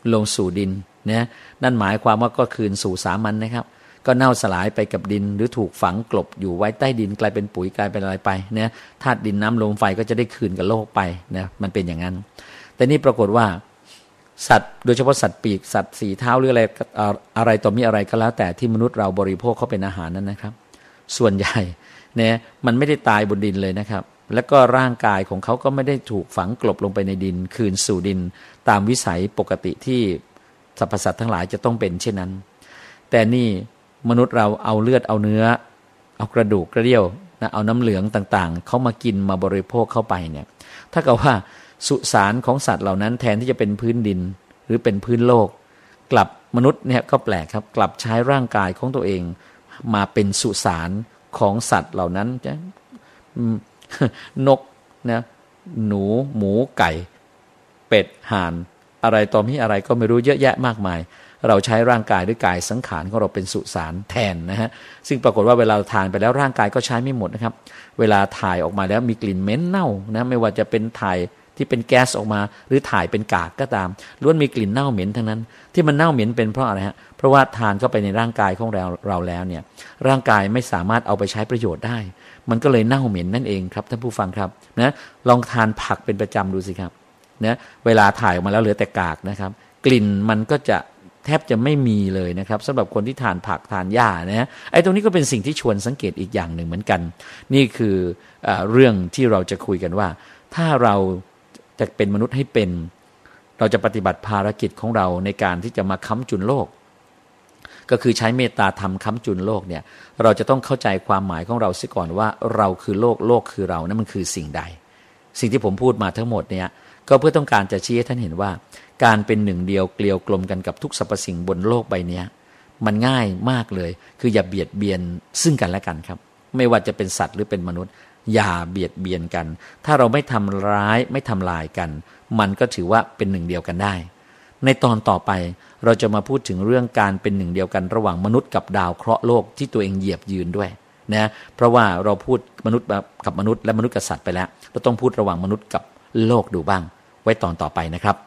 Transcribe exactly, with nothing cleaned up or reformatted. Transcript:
ลงสู่ดินนะนั่นหมายความว่าก็คืนสู่สามัญ นะครับก็เน่าสลายไปกับดินหรือถูกฝังกลบอยู่ไว้ใต้ดินกลายเป็นปุ๋ยกลายเป็นอะไรไปนะธาตุดินน้ำลมไฟก็จะได้คืนกับโลกไปนะมันเป็นอย่างนั้นแต่นี่ปรากฏว่าสัตว์โดยเฉพาะสัตว์ปีกสัตว์สี่เท้าหรืออะไรอะไรต่อมีอะไรก็แล้วแต่ที่มนุษย์เราบริโภคเขาเป็นอาหารนั้นนะครับส่วนใหญ่เนี่ยมันไม่ได้ตายบนดินเลยนะครับแล้วก็ร่างกายของเขาก็ไม่ได้ถูกฝังกลบลงไปในดินคืนสู่ดินตามวิสัยปกติที่สรรพสัตว์ทั้งหลายจะต้องเป็นเช่นนั้นแต่นี่มนุษย์เราเอาเลือดเอาเนื้อเอากระดูกกระเดี่ยวนะเอาน้ำเหลืองต่างๆเขามากินมาบริโภคเข้าไปเนี่ยถ้าเกิดว่าสุสานของสัตว์เหล่านั้นแทนที่จะเป็นพื้นดินหรือเป็นพื้นโลกกลับมนุษย์เนี่ยก็แปลกครับกลับใช้ร่างกายของตัวเองมาเป็นสุสานของสัตว์เหล่านั้นจะนกนะหนูหมูไก่เป็ดห่านอะไรต่อมีอะไรก็ไม่รู้เยอะแยะมากมายเราใช้ร่างกายด้วยกายสังขารของเราเป็นสุสานแทนนะฮะซึ่งปรากฏว่าเวลาทานไปแล้วร่างกายก็ใช้ไม่หมดนะครับเวลาถ่ายออกมาแล้วมีกลิ่นเหม็นเน่านะไม่ว่าจะเป็นถ่ายที่เป็นแก๊สออกมาหรือถ่ายเป็นกากก็ตามล้วนมีกลิ่นเน่าเหม็นทั้งนั้นที่มันเน่าเหม็นเป็นเพราะอะไรฮะเพราะว่าทานเข้าไปในร่างกายของเราเราแล้วเนี่ยร่างกายไม่สามารถเอาไปใช้ประโยชน์ได้มันก็เลยเน่าเหม็นนั่นเองครับท่านผู้ฟังครับนะลองทานผักเป็นประจำดูสิครับนะเวลาถ่ายออกมาแล้วเหลือแต่กากนะครับกลิ่นมันก็จะแทบจะไม่มีเลยนะครับสำหรับคนที่ทานผักทานหญ้านะฮะไอ้ตรงนี้ก็เป็นสิ่งที่ชวนสังเกตอีกอย่างหนึ่งเหมือนกันนี่คือเอ่อเรื่องที่เราจะคุยกันว่าถ้าเราจะเป็นมนุษย์ให้เป็นเราจะปฏิบัติภารกิจของเราในการที่จะมาค้ำจุนโลกก็คือใช้เมตตาธรรมค้ำจุนโลกเนี่ยเราจะต้องเข้าใจความหมายของเราเสียก่อนว่าเราคือโลกโลกคือเรานั้นมันคือสิ่งใดสิ่งที่ผมพูดมาทั้งหมดเนี่ยก็เพื่อต้องการจะชี้ให้ท่านเห็นว่าการเป็นหนึ่งเดียวเกลียวกลมกันกับทุกสรรพสิ่งบนโลกใบนี้มันง่ายมากเลยคืออย่าเบียดเบียนซึ่งกันและกันครับไม่ว่าจะเป็นสัตว์หรือเป็นมนุษย์อย่าเบียดเบียนกันถ้าเราไม่ทำร้ายไม่ทำลายกันมันก็ถือว่าเป็นหนึ่งเดียวกันได้ในตอนต่อไปเราจะมาพูดถึงเรื่องการเป็นหนึ่งเดียวกันระหว่างมนุษย์กับดาวเคราะห์โลกที่ตัวเองเหยียบยืนด้วยนะเพราะว่าเราพูดมนุษย์กับมนุษย์และมนุษย์กับสัตว์ไปแล้วเราต้องพูดระหว่างมนุษย์กับโลกดูบ้างไว้ตอนต่อไปนะครับ